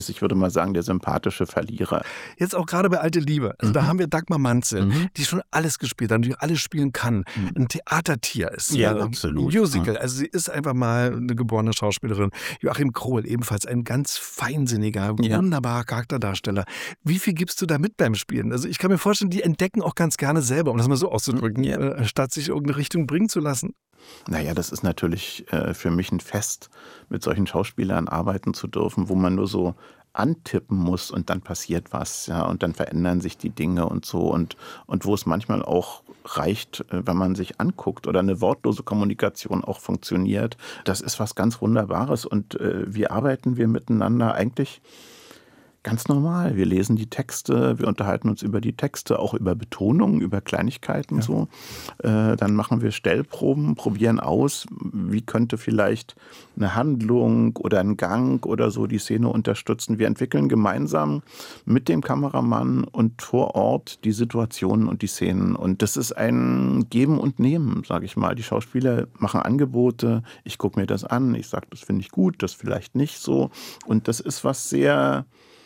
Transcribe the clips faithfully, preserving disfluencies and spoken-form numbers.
Ich würde mal sagen, der sympathische Verlierer. Jetzt auch gerade bei Alte Liebe. Also Mhm. da haben wir Dagmar Manzel, Mhm. die schon alles gespielt hat, die alles spielen kann. Mhm. Ein Theatertier ist. Ja, äh, absolut. Musical. Also sie ist einfach mal eine geborene Schauspielerin. Joachim Krohl ebenfalls ein ganz feinsinniger, Ja. wunderbarer Charakterdarsteller. Wie viel gibst du da mit beim Spielen? Also ich kann mir vorstellen, die entdecken auch ganz gerne selber, um das mal so auszudrücken, Ja. äh, statt sich irgendeine Richtung bringen zu lassen. Naja, das ist natürlich äh, für mich ein Fest, mit solchen Schauspielern arbeiten zu dürfen, wo man nur so antippen muss und dann passiert was, ja, und dann verändern sich die Dinge und so und und wo es manchmal auch reicht, äh, wenn man sich anguckt oder eine wortlose Kommunikation auch funktioniert. Das ist was ganz Wunderbares und äh, wie arbeiten wir miteinander? Eigentlich ganz normal. Wir lesen die Texte, wir unterhalten uns über die Texte, auch über Betonungen, über Kleinigkeiten Ja. so. Äh, dann machen wir Stellproben, probieren aus, wie könnte vielleicht eine Handlung oder ein Gang oder so die Szene unterstützen. Wir entwickeln gemeinsam mit dem Kameramann und vor Ort die Situationen und die Szenen. Und das ist ein Geben und Nehmen, sage ich mal. Die Schauspieler machen Angebote, ich gucke mir das an, ich sage, das finde ich gut, das vielleicht nicht so. Und das ist was sehr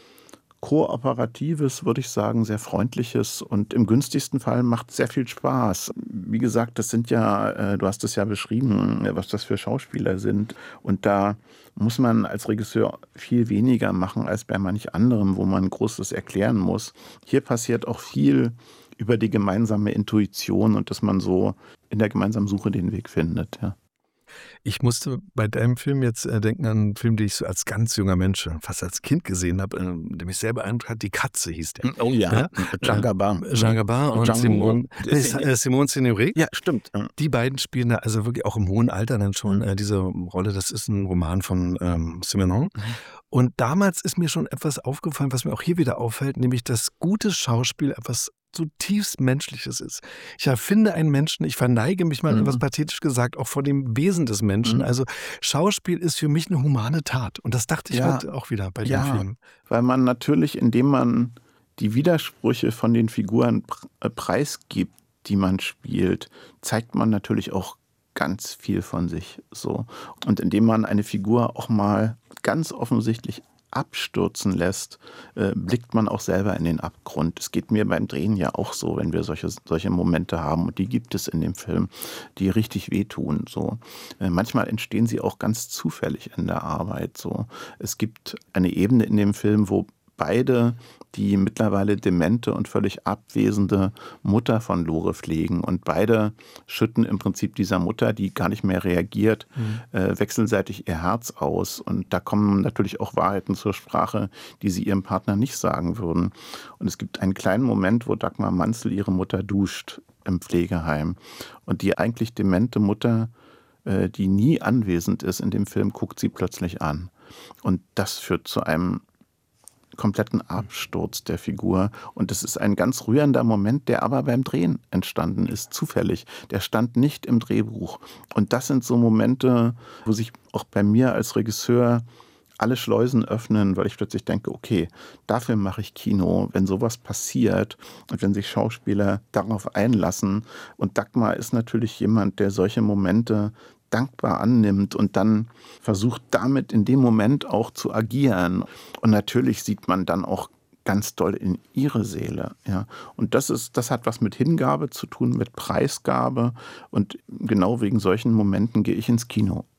Kooperatives, würde ich sagen, sehr Freundliches und im günstigsten Fall macht sehr viel Spaß. Wie gesagt, das sind ja, äh, du hast es ja beschrieben, was das für Schauspieler sind. Und da muss man als Regisseur viel weniger machen als bei manch anderem, wo man Großes erklären muss. Hier passiert auch viel über die gemeinsame Intuition und dass man so in der gemeinsamen Suche den Weg findet. Ja. Ich musste bei deinem Film jetzt äh, denken an einen Film, den ich so als ganz junger Mensch, äh, fast als Kind gesehen habe, äh, der mich sehr beeindruckt hat. Die Katze hieß der. Oh ja, Ja? Jean Gabin. Jean Gabin und Jean Simone, Gabin. äh, Simone Signoret. Ja, stimmt. Die beiden spielen da also wirklich auch im hohen Alter dann schon Mhm. äh, diese Rolle. Das ist ein Roman von ähm, Simenon. Und damals ist mir schon etwas aufgefallen, was mir auch hier wieder auffällt, nämlich dass gutes Schauspiel etwas zutiefst Menschliches ist. Ich erfinde einen Menschen, ich verneige mich mal, Mhm. etwas pathetisch gesagt, auch vor dem Wesen des Menschen. Mhm. Also Schauspiel ist für mich eine humane Tat. Und das dachte ich Ja. heute auch wieder bei dem Ja, Film. weil man natürlich, indem man die Widersprüche von den Figuren pr- äh, preisgibt, die man spielt, zeigt man natürlich auch ganz viel von sich so. Und indem man eine Figur auch mal ganz offensichtlich abstürzen lässt, äh, blickt man auch selber in den Abgrund. Es geht mir beim Drehen ja auch so, wenn wir solche, solche Momente haben, und die gibt es in dem Film, die richtig wehtun. So. Äh, manchmal entstehen sie auch ganz zufällig in der Arbeit. So. Es gibt eine Ebene in dem Film, wo beide die mittlerweile demente und völlig abwesende Mutter von Lore pflegen. Und beide schütten im Prinzip dieser Mutter, die gar nicht mehr reagiert, Mhm. äh, wechselseitig ihr Herz aus. Und da kommen natürlich auch Wahrheiten zur Sprache, die sie ihrem Partner nicht sagen würden. Und es gibt einen kleinen Moment, wo Dagmar Manzel ihre Mutter duscht im Pflegeheim. Und die eigentlich demente Mutter, äh, die nie anwesend ist in dem Film, guckt sie plötzlich an. Und das führt zu einem kompletten Absturz der Figur. Und es ist ein ganz rührender Moment, der aber beim Drehen entstanden ist, zufällig. Der stand nicht im Drehbuch. Und das sind so Momente, wo sich auch bei mir als Regisseur alle Schleusen öffnen, weil ich plötzlich denke, okay, dafür mache ich Kino, wenn sowas passiert und wenn sich Schauspieler darauf einlassen. Und Dagmar ist natürlich jemand, der solche Momente dankbar annimmt und dann versucht, damit in dem Moment auch zu agieren. Und natürlich sieht man dann auch ganz doll in ihre Seele. Ja. Und das ist, das hat was mit Hingabe zu tun, mit Preisgabe. Und genau wegen solchen Momenten gehe ich ins Kino.